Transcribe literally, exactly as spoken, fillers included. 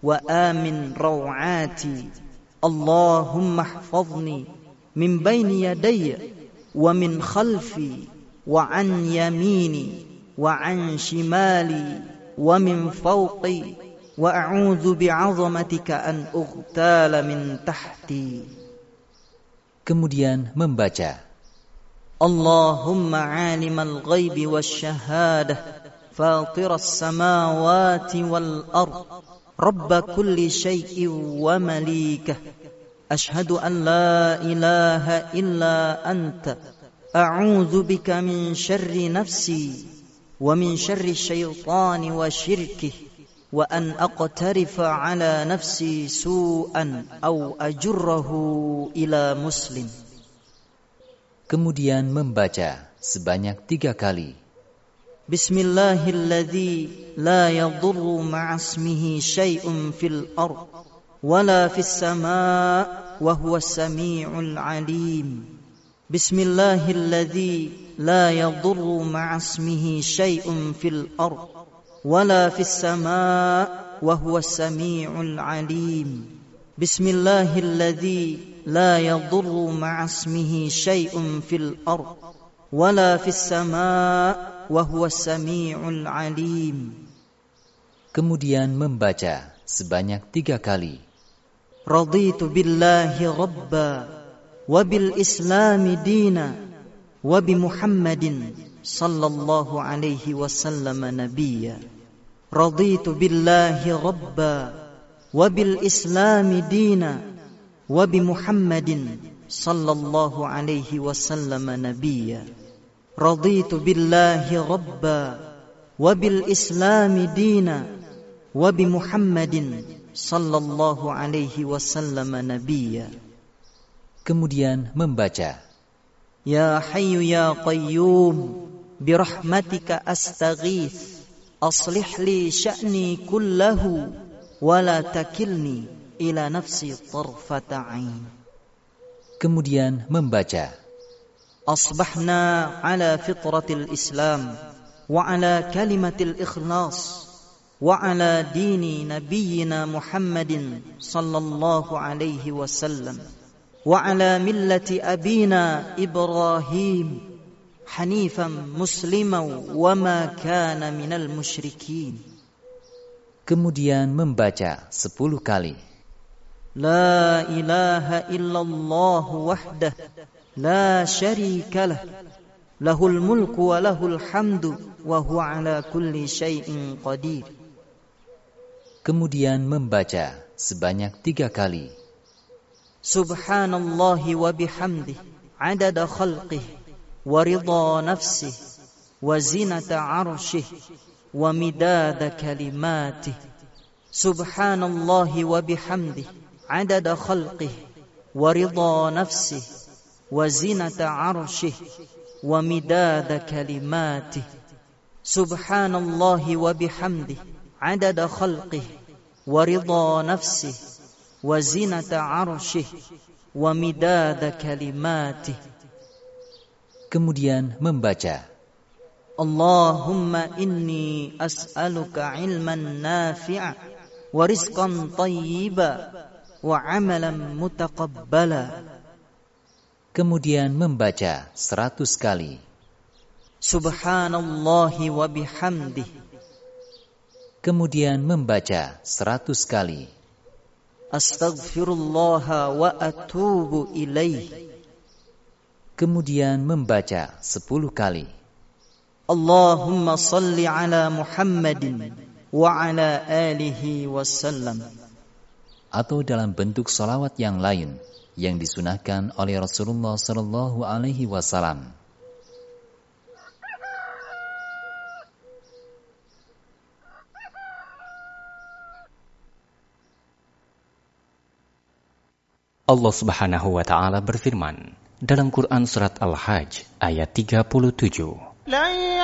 وآمن روعاتي اللهم احفظني من بين يدي ومن خلفي وعن يميني وعن شمالي ومن فوقي وأعوذ بعظمتك أن أغتال من تحتي. Kemudian membaca اللهم عالم الغيب والشهادة فاطر السماوات والأرض رب كل شيء ومليكه أشهد أن لا إله إلا أنت أعوذ بك من شر نفسي ومن شر الشيطان وشركه وأن أقترف على نفسي سوءا أو أجره إلى مسلم. Kemudian membaca sebanyak tiga kali. Bismillahilladzi la yadurru ma'asmihi syai'un fil ard wala fis samaa' wa huwas samii'ul 'aliim. Bismillahilladzi la yadurru ma'asmihi syai'un fil ard wala fis samaa' wa huwas samii'ul 'aliim. Bismillahilladzi la yadurru ma'asmihi syai'un fil ard wala fis samaa' wa huwas samii'ul 'aliim. Kemudian membaca sebanyak tiga kali. Raditu billahi rabba wa bil islami dina wa bi Muhammadin sallallahu alaihi wasallam nabiyya. Raditu billahi rabba wa bil islami dina wa bi Muhammadin sallallahu alaihi wasallam nabiyya. Raditu billahi rabba wa bil islami dina wa bi Muhammadin sallallahu alaihi wasallam nabiyya. Kemudian membaca Ya hayyu ya qayyum birahmatika astaghith aslih li sya'ni kullahu wa la takilni ila nafsi tarfata 'ain. Kemudian membaca Asbahna ala fitratil Islam wa ala kalimatil ikhlas wa ala dini nabiyyina Muhammadin sallallahu alaihi wasallam wa ala millati abina Ibrahim hanifan musliman wa ma kana minal musyrikin. Kemudian membaca sepuluh kali. La ilaha illallah wahdah la syarika lah lahul mulku wa lahul hamdu wa huwa ala kulli syai'in qadir. Kemudian membaca sebanyak tiga kali. Subhanallahi wa bihamdihi adada khalqihi wa ridha nafsihi wa zinata arshihi wa midada kalimatihi. Subhanallahi wa bihamdihi adada khalqihi wa ridha nafsihi wa zinata arshihi wa midada kalimatihi. Subhanallahi wa bihamdihi adada khalqihi wa ridha nafsihi wa zinata arshihi wa midada kalimatihi. Kemudian membaca Allahumma inni as'aluka ilman nafi'a wa rizqan tayyiba wa amalan mutaqabbala. Kemudian membaca seratus kali. Subhanallahi wa bihamdihi. Kemudian membaca seratus kali. Astaghfirullah wa atubu ilaih. Kemudian membaca sepuluh kali. Allahumma salli ala Muhammadin wa ala alihi wasallam. Atau dalam bentuk salawat yang lain yang disunahkan oleh Rasulullah sallallahu alaihi wasallam. Allah Subhanahu wa taala berfirman dalam Quran surat Al-Hajj ayat tiga puluh tujuh.